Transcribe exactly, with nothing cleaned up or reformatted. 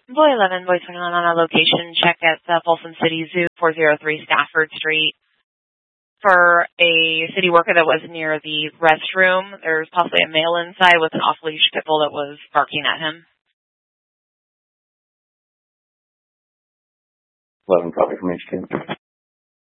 Boy eleven, Boy twenty-one on a location check at the Folsom City Zoo, four oh three Stafford Street. For a city worker that was near the restroom, there's possibly a male inside with an off-leash pit bull that was barking at him. eleven, copy from H Q.